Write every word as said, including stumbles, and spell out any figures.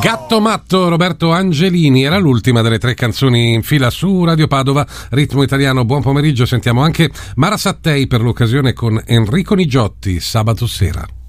Gatto Matto, Roberto Angelini, era l'ultima delle tre canzoni in fila su Radio Padova, Ritmo Italiano. Buon pomeriggio, sentiamo anche Mara Sattei per l'occasione con Enrico Nigiotti, Sabato Sera.